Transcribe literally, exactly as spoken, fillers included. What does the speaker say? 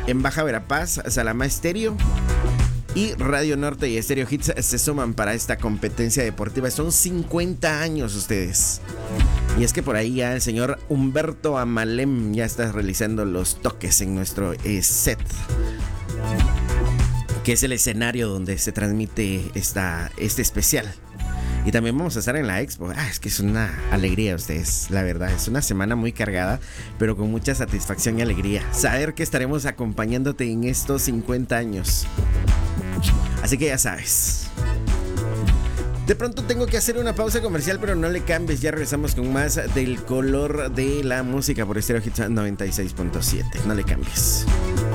En Baja Verapaz, Salama Estéreo y Radio Norte y Estéreo Hits se suman para esta competencia deportiva. Son cincuenta años ustedes. Y es que por ahí ya el señor Humberto Amalem ya está realizando los toques en nuestro eh, set, que es el escenario donde se transmite esta, este especial. Y también vamos a estar en la expo. Ah, es que es una alegría ustedes, la verdad. Es una semana muy cargada, pero con mucha satisfacción y alegría. Saber que estaremos acompañándote en estos cincuenta años. Así que ya sabes. De pronto tengo que hacer una pausa comercial, pero no le cambies. Ya regresamos con más del color de la música por Estéreo Hits noventa y seis punto siete. No le cambies.